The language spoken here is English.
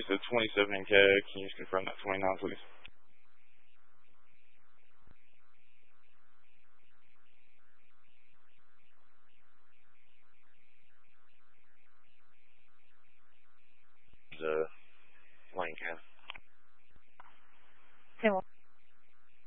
the 27 in CAD. Can you just confirm that 29, please?